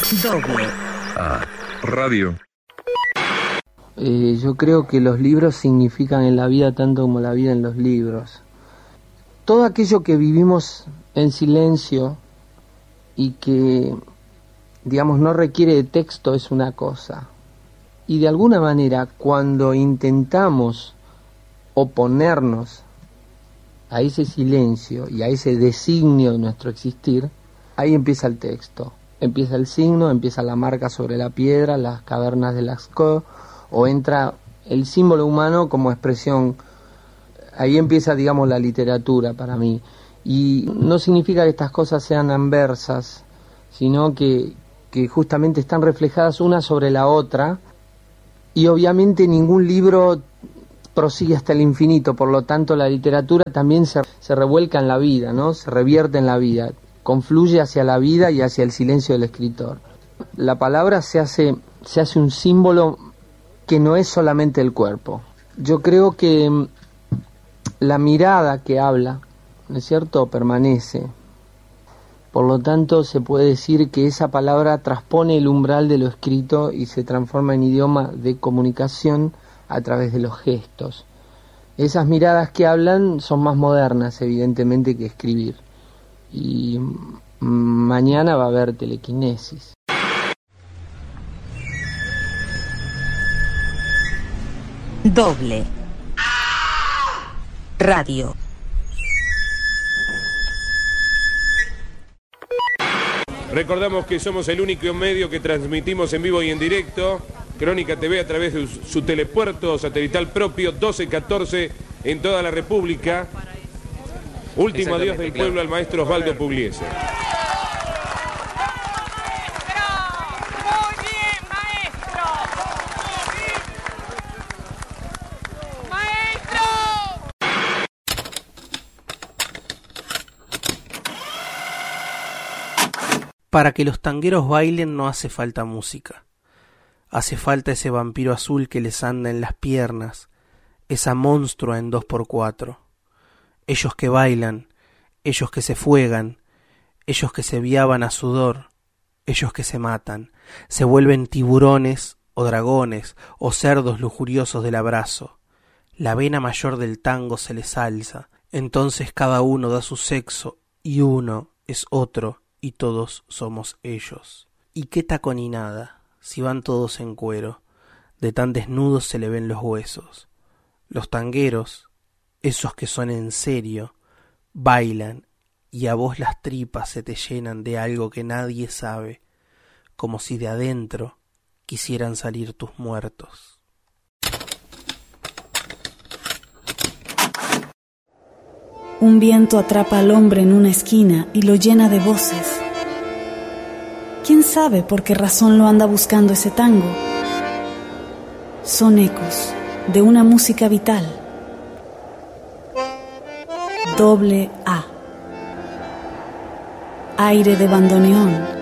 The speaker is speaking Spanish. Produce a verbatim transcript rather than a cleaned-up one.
Doble A Radio. Eh, yo creo que los libros significan en la vida tanto como la vida en los libros. Todo aquello que vivimos en silencio y que, digamos, no requiere de texto es una cosa. Y de alguna manera, cuando intentamos oponernos a ese silencio y a ese designio de nuestro existir, ahí empieza el texto. Empieza el signo, empieza la marca sobre la piedra, las cavernas de Lascaux, o entra el símbolo humano como expresión. Ahí empieza, digamos, la literatura para mí. Y no significa que estas cosas sean anversas, sino que, que justamente están reflejadas una sobre la otra, y obviamente ningún libro prosigue hasta el infinito, por lo tanto la literatura también se, se revuelca en la vida, ¿no? Se revierte en la vida, confluye hacia la vida y hacia el silencio del escritor. La palabra se hace, se hace un símbolo que no es solamente el cuerpo. Yo creo que la mirada que habla, ¿no es cierto?, permanece. Por lo tanto, se puede decir que esa palabra transpone el umbral de lo escrito y se transforma en idioma de comunicación a través de los gestos. Esas miradas que hablan son más modernas, evidentemente, que escribir. Y mañana va a haber telequinesis. Doble Radio. Recordamos que somos el único medio que transmitimos en vivo y en directo Crónica T V a través de su telepuerto satelital propio doce catorce en toda la República. Último adiós del pueblo al maestro Osvaldo Pugliese. Para que los tangueros bailen no hace falta música. Hace falta ese vampiro azul que les anda en las piernas, esa monstrua en dos por cuatro. Ellos que bailan, ellos que se fuegan, ellos que se viaban a sudor, ellos que se matan, se vuelven tiburones o dragones o cerdos lujuriosos del abrazo. La vena mayor del tango se les alza, entonces cada uno da su sexo y uno es otro. Y todos somos ellos. ¿Y qué taconinada, si van todos en cuero? De tan desnudos se le ven los huesos. Los tangueros, esos que son en serio, bailan y a vos las tripas se te llenan de algo que nadie sabe, como si de adentro quisieran salir tus muertos. Un viento atrapa al hombre en una esquina y lo llena de voces. ¿Quién sabe por qué razón lo anda buscando ese tango? Son ecos de una música vital. Doble A. Aire de bandoneón.